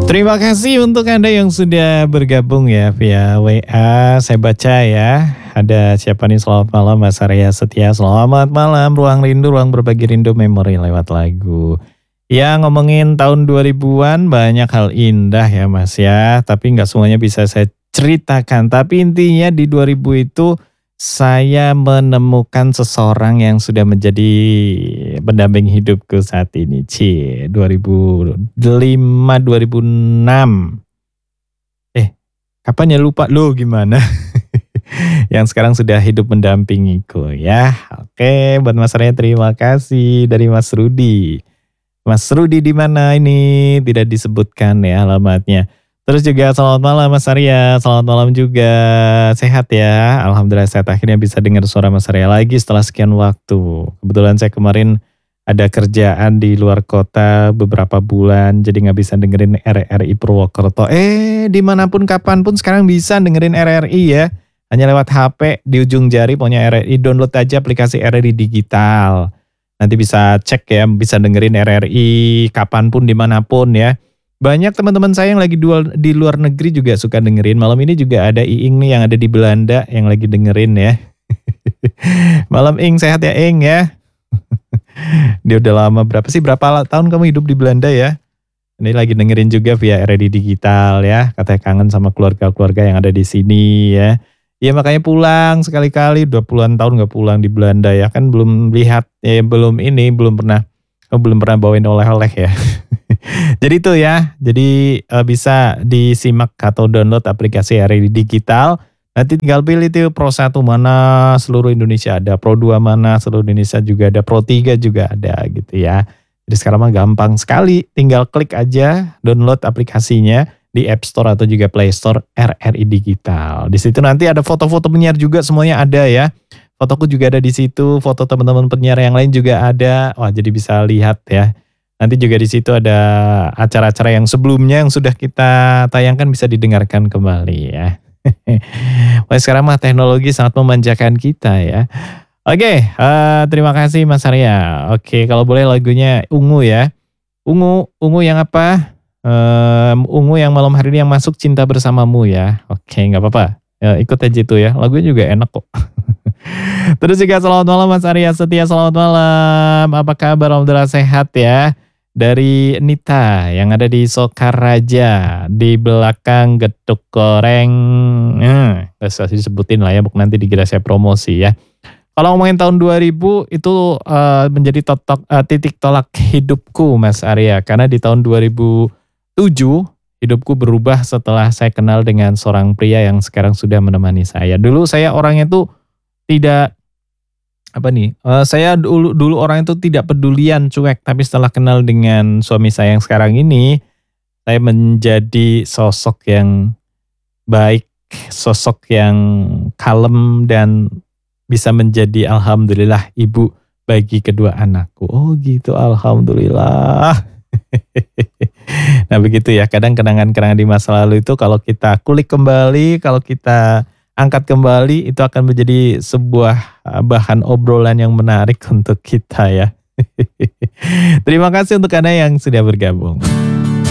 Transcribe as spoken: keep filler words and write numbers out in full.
Terima kasih untuk Anda yang sudah bergabung ya via W A. Saya baca ya. Ada siapa nih? Selamat malam Mas Arya Setia. Selamat malam. Ruang rindu, ruang berbagi rindu memori lewat lagu. Ya ngomongin tahun dua ribuan banyak hal indah ya Mas ya. Tapi nggak semuanya bisa saya ceritakan. Tapi intinya di dua ribu itu saya menemukan seseorang yang sudah menjadi pendamping hidupku saat ini. Cie, dua ribu lima, dua ribu enam. Eh, kapan ya lupa lo gimana? Yang sekarang sudah hidup mendampingiku ya. Oke, buat Mas Arya terima kasih dari Mas Rudi. Mas Rudi di mana ini? Tidak disebutkan ya alamatnya. Terus juga selamat malam Mas Arya, selamat malam juga, sehat ya. Alhamdulillah sehat, akhirnya bisa dengar suara Mas Arya lagi setelah sekian waktu. Kebetulan saya kemarin ada kerjaan di luar kota beberapa bulan, jadi gak bisa dengerin R R I Purwokerto. Eh dimanapun kapanpun sekarang bisa dengerin R R I ya. Hanya lewat H P di ujung jari punya R R I, download aja aplikasi R R I digital. Nanti bisa cek ya, bisa dengerin R R I kapanpun dimanapun ya. Banyak teman-teman saya yang lagi dual, di luar negeri juga suka dengerin. Malam ini juga ada Iing nih yang ada di Belanda yang lagi dengerin ya. Malam Ing, sehat ya Ing ya. Dia udah lama, berapa sih, berapa tahun kamu hidup di Belanda ya? Ini lagi dengerin juga via R R I Digital ya. Katanya kangen sama keluarga-keluarga yang ada di sini ya. Ya makanya pulang sekali-kali, dua puluhan tahun gak pulang di Belanda ya. Kan belum lihat, ya belum ini, belum pernah, oh, belum pernah bawain oleh-oleh ya. Jadi itu ya, jadi uh, bisa disimak atau download aplikasi R R I Digital. Nanti tinggal pilih tuh Pro satu mana seluruh Indonesia ada, Pro dua mana seluruh Indonesia juga ada, Pro tiga juga ada gitu ya. Jadi sekarang mah gampang sekali, tinggal klik aja download aplikasinya di App Store atau juga Play Store R R I Digital. Di situ nanti ada foto-foto penyiar juga, semuanya ada ya. Fotoku juga ada di situ, foto teman-teman penyiar yang lain juga ada. Wah, jadi bisa lihat ya. Nanti juga di situ ada acara-acara yang sebelumnya yang sudah kita tayangkan bisa didengarkan kembali ya. Wah, sekarang mah teknologi sangat memanjakan kita ya. Oke, uh, terima kasih Mas Arya. Oke, kalau boleh lagunya Ungu ya. Ungu, Ungu yang apa? Um, ungu yang malam hari ini yang masuk Cinta Bersamamu ya. Oke, nggak apa-apa. Ya, ikut aja itu ya. Lagunya juga enak kok. Terus juga selamat malam Mas Arya Setia, selamat malam. Apa kabar? Alhamdulillah sehat ya. Dari Nita yang ada di Sokaraja, di belakang Getuk Goreng. Hmm, gak usah disebutin lah ya, bukan nanti dikira saya promosi ya. Kalau ngomongin tahun dua ribu itu uh, menjadi totok, uh, titik tolak hidupku Mas Arya. Karena di tahun dua ribu tujuh hidupku berubah setelah saya kenal dengan seorang pria yang sekarang sudah menemani saya. Dulu saya orangnya tuh tidak... apa nih, uh, saya dulu dulu orang itu tidak pedulian, cuek, tapi setelah kenal dengan suami saya yang sekarang ini, saya menjadi sosok yang baik, sosok yang kalem dan bisa menjadi alhamdulillah ibu bagi kedua anakku. Oh gitu, alhamdulillah. Nah begitu ya, kadang kenangan-kenangan di masa lalu itu kalau kita kulik kembali, kalau kita angkat kembali, itu akan menjadi sebuah bahan obrolan yang menarik untuk kita ya. Terima kasih untuk Anda yang sudah bergabung.